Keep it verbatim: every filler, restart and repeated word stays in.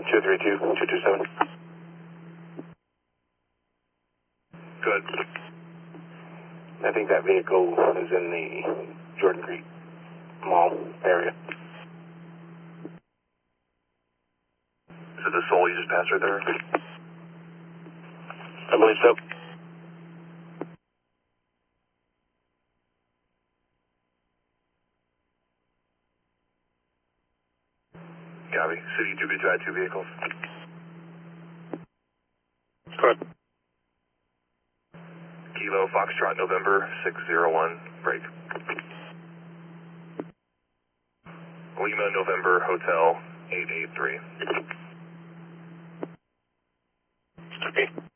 two three two, two two seven. Good. I think that vehicle is in the Jordan Creek Mall area. Is it the Soul you just passed right there? I believe so. Copy. City two B two, I had two vehicles. Go ahead. Kilo Foxtrot November six zero one, break. Lima November Hotel eight eight three. Okay.